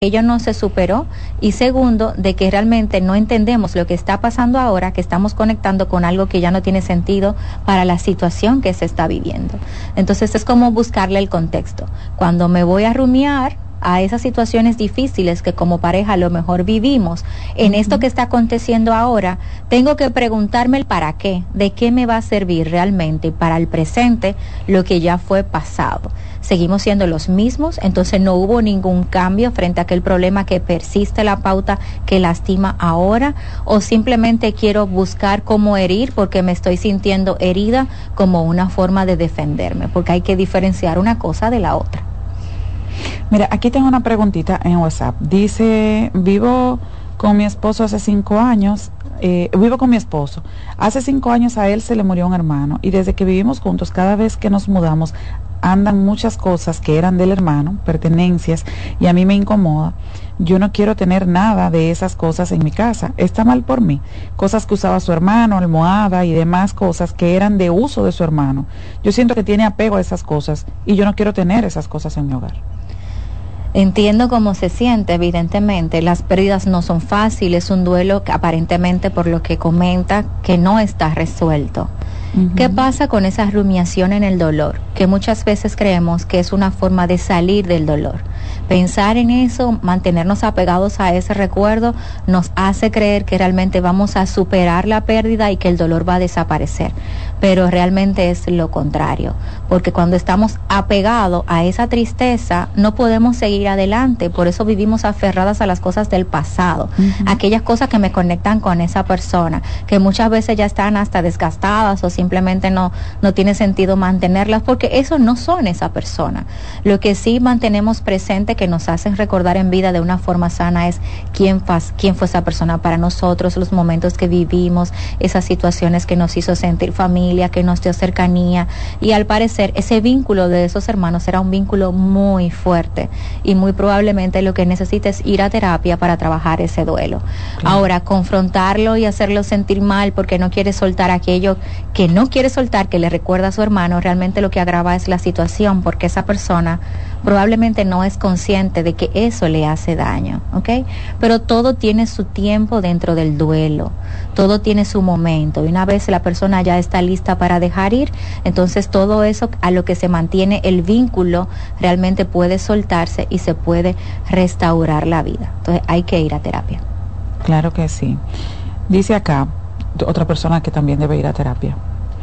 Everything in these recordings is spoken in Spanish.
ello no se superó, y segundo, de que realmente no entendemos lo que está pasando ahora, que estamos conectando con algo que ya no tiene sentido para la situación que se está viviendo. Entonces es como buscarle el contexto. Cuando me voy a rumiar a esas situaciones difíciles que como pareja a lo mejor vivimos, en esto que está aconteciendo ahora, tengo que preguntarme el para qué, de qué me va a servir realmente para el presente lo que ya fue pasado. Seguimos siendo los mismos, entonces no hubo ningún cambio frente a aquel problema que persiste la pauta que lastima ahora, o simplemente quiero buscar cómo herir porque me estoy sintiendo herida como una forma de defenderme, porque hay que diferenciar una cosa de la otra. Mira, aquí tengo una preguntita en WhatsApp. Dice, vivo con mi esposo hace 5 años. Vivo con mi esposo. Hace 5 años a él se le murió un hermano y desde que vivimos juntos, cada vez que nos mudamos, andan muchas cosas que eran del hermano, pertenencias, y a mí me incomoda. Yo no quiero tener nada de esas cosas en mi casa. Está mal por mí. Cosas que usaba su hermano, almohada y demás cosas que eran de uso de su hermano. Yo siento que tiene apego a esas cosas y yo no quiero tener esas cosas en mi hogar. Entiendo cómo se siente, evidentemente. Las pérdidas no son fáciles, un duelo que aparentemente, por lo que comenta, que no está resuelto. Uh-huh. ¿Qué pasa con esa rumiación en el dolor? Que muchas veces creemos que es una forma de salir del dolor. Pensar en eso, mantenernos apegados a ese recuerdo, nos hace creer que realmente vamos a superar la pérdida y que el dolor va a desaparecer. Pero realmente es lo contrario, porque cuando estamos apegados a esa tristeza, no podemos seguir adelante. Por eso vivimos aferradas a las cosas del pasado, aquellas cosas que me conectan con esa persona, que muchas veces ya están hasta desgastadas o simplemente no tiene sentido mantenerlas, porque eso no son esa persona. Lo que sí mantenemos presente, que nos hacen recordar en vida de una forma sana, es quién fue esa persona para nosotros, los momentos que vivimos, esas situaciones que nos hizo sentir familia, que nos dio cercanía, y al parecer ese vínculo de esos hermanos era un vínculo muy fuerte y muy probablemente lo que necesita es ir a terapia para trabajar ese duelo. Ahora, confrontarlo y hacerlo sentir mal porque no quiere soltar aquello que no quiere soltar, que le recuerda a su hermano, realmente lo que agrava es la situación, porque esa persona probablemente no es consciente de que eso le hace daño, ¿ok? Pero todo tiene su tiempo dentro del duelo, todo tiene su momento, y una vez la persona ya está lista para dejar ir, entonces todo eso a lo que se mantiene el vínculo realmente puede soltarse y se puede restaurar la vida. Entonces hay que ir a terapia. Claro que sí. Dice acá otra persona que también debe ir a terapia.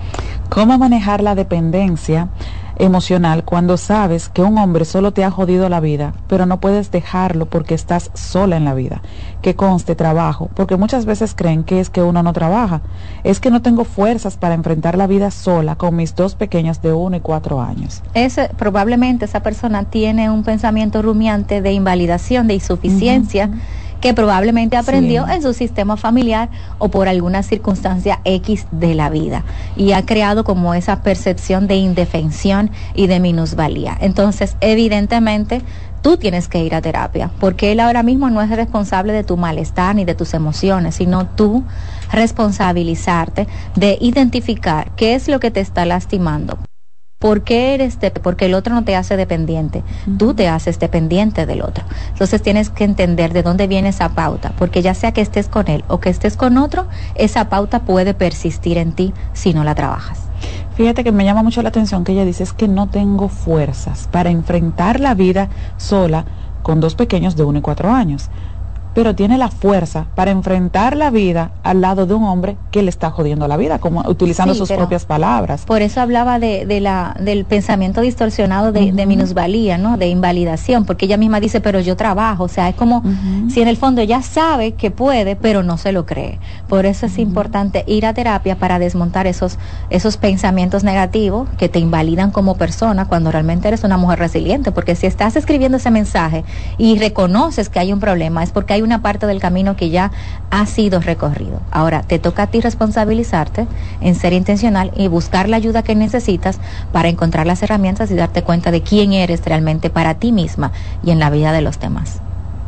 ¿Cómo manejar la dependencia emocional cuando sabes que un hombre solo te ha jodido la vida, pero no puedes dejarlo porque estás sola en la vida? Que conste trabajo, porque muchas veces creen que es que uno no trabaja. Es que no tengo fuerzas para enfrentar la vida sola con mis 2 pequeños de 1 y 4 años. Probablemente esa persona tiene un pensamiento rumiante de invalidación, de insuficiencia, que probablemente aprendió en su sistema familiar o por alguna circunstancia X de la vida, y ha creado como esa percepción de indefensión y de minusvalía. Entonces, evidentemente, tú tienes que ir a terapia, porque él ahora mismo no es responsable de tu malestar ni de tus emociones, sino tú responsabilizarte de identificar qué es lo que te está lastimando. ¿Por qué porque el otro no te hace dependiente? Tú te haces dependiente del otro. Entonces tienes que entender de dónde viene esa pauta, porque ya sea que estés con él o que estés con otro, esa pauta puede persistir en ti si no la trabajas. Fíjate que me llama mucho la atención que ella dice, es que no tengo fuerzas para enfrentar la vida sola con 2 pequeños de 1 y 4 años. Pero tiene la fuerza para enfrentar la vida al lado de un hombre que le está jodiendo la vida, como utilizando sus propias palabras. Por eso hablaba del pensamiento distorsionado de minusvalía, ¿no? De invalidación, porque ella misma dice, pero yo trabajo, o sea, es como si en el fondo ella sabe que puede, pero no se lo cree. Por eso es importante ir a terapia para desmontar esos pensamientos negativos que te invalidan como persona cuando realmente eres una mujer resiliente, porque si estás escribiendo ese mensaje y reconoces que hay un problema, es porque hay una parte del camino que ya ha sido recorrido. Ahora, te toca a ti responsabilizarte en ser intencional y buscar la ayuda que necesitas para encontrar las herramientas y darte cuenta de quién eres realmente para ti misma y en la vida de los demás.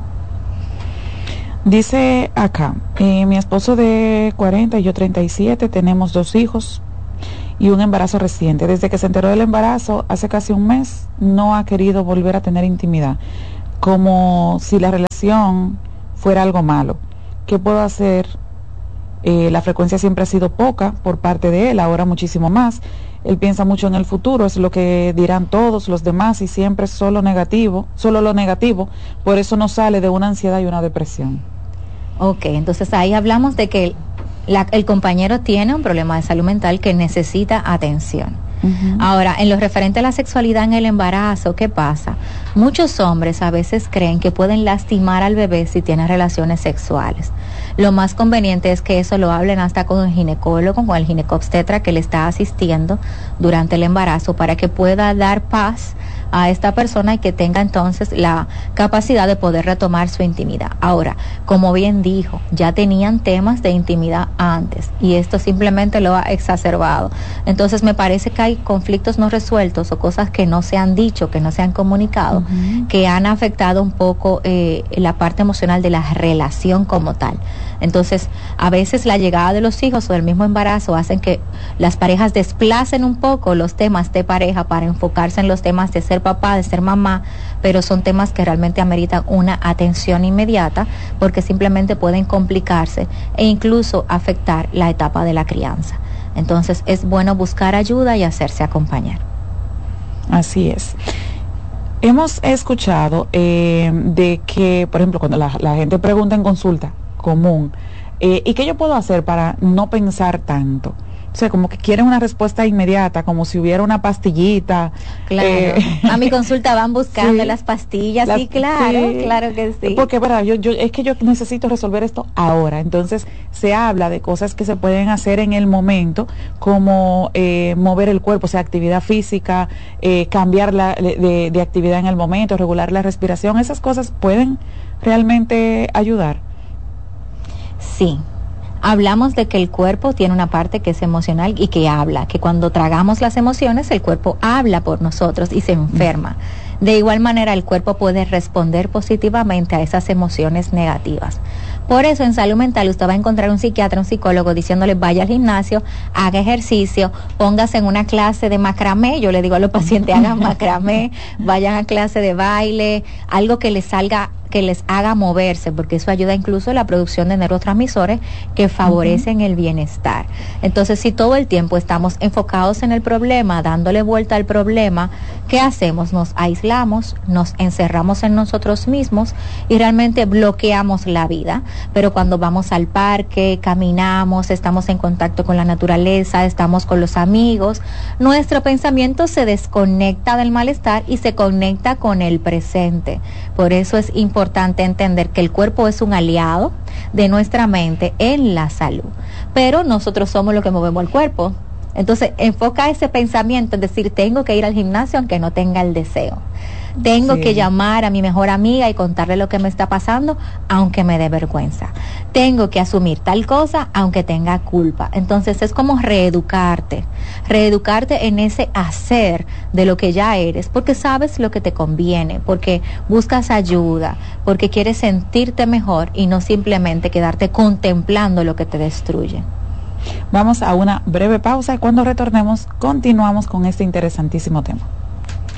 Dice acá, mi esposo de 40 y yo 37, tenemos 2 hijos y un embarazo reciente. Desde que se enteró del embarazo, hace casi un mes, no ha querido volver a tener intimidad. como si la relación fuera algo malo. ¿Qué puedo hacer? La frecuencia siempre ha sido poca por parte de él, ahora muchísimo más. Él piensa mucho en el futuro, es lo que dirán todos los demás y siempre es solo lo negativo, por eso no sale de una ansiedad y una depresión. Ok, entonces ahí hablamos de que el compañero tiene un problema de salud mental que necesita atención. Uh-huh. Ahora, en lo referente a la sexualidad en el embarazo, ¿qué pasa? Muchos hombres a veces creen que pueden lastimar al bebé si tienen relaciones sexuales. Lo más conveniente es que eso lo hablen hasta con el ginecólogo, con el ginecobstetra que le está asistiendo durante el embarazo, para que pueda dar paz a esta persona y que tenga entonces la capacidad de poder retomar su intimidad. Ahora, como bien dijo, ya tenían temas de intimidad antes y esto simplemente lo ha exacerbado. Entonces me parece que hay conflictos no resueltos o cosas que no se han dicho, que no se han comunicado, uh-huh, que han afectado un poco la parte emocional de la relación como tal. Entonces, a veces la llegada de los hijos o del mismo embarazo hacen que las parejas desplacen un poco los temas de pareja para enfocarse en los temas de ser papá, de ser mamá, pero son temas que realmente ameritan una atención inmediata porque simplemente pueden complicarse e incluso afectar la etapa de la crianza. Entonces, es bueno buscar ayuda y hacerse acompañar. Así es. Hemos escuchado de que, por ejemplo, cuando la gente pregunta en consulta común, ¿y qué yo puedo hacer para no pensar tanto? O sea, como que quieren una respuesta inmediata, como si hubiera una pastillita. Claro. A mi consulta van buscando sí, las pastillas, sí, claro, sí, claro que sí. Porque, verdad, es que yo necesito resolver esto ahora. Entonces, se habla de cosas que se pueden hacer en el momento, como mover el cuerpo, o sea, actividad física, cambiar de actividad en el momento, regular la respiración. Esas cosas pueden realmente ayudar. Sí. Hablamos de que el cuerpo tiene una parte que es emocional y que habla, que cuando tragamos las emociones el cuerpo habla por nosotros y se enferma. De igual manera el cuerpo puede responder positivamente a esas emociones negativas. Por eso en salud mental usted va a encontrar un psiquiatra, un psicólogo diciéndole vaya al gimnasio, haga ejercicio, póngase en una clase de macramé. Yo le digo a los pacientes hagan macramé, vayan a clase de baile, algo que les haga moverse, porque eso ayuda incluso a la producción de neurotransmisores que favorecen el bienestar. Entonces, si todo el tiempo estamos enfocados en el problema, dándole vuelta al problema, ¿qué hacemos? Nos aislamos, nos encerramos en nosotros mismos y realmente bloqueamos la vida. Pero cuando vamos al parque, caminamos, estamos en contacto con la naturaleza, estamos con los amigos, nuestro pensamiento se desconecta del malestar y se conecta con el presente. Por eso es importante entender que el cuerpo es un aliado de nuestra mente en la salud, pero nosotros somos los que movemos el cuerpo. Entonces enfoca ese pensamiento, es decir, tengo que ir al gimnasio aunque no tenga el deseo, tengo que llamar a mi mejor amiga y contarle lo que me está pasando aunque me dé vergüenza, tengo que asumir tal cosa aunque tenga culpa. Entonces es como reeducarte en ese hacer de lo que ya eres, porque sabes lo que te conviene, porque buscas ayuda, porque quieres sentirte mejor y no simplemente quedarte contemplando lo que te destruye. Vamos a una breve pausa y cuando retornemos continuamos con este interesantísimo tema.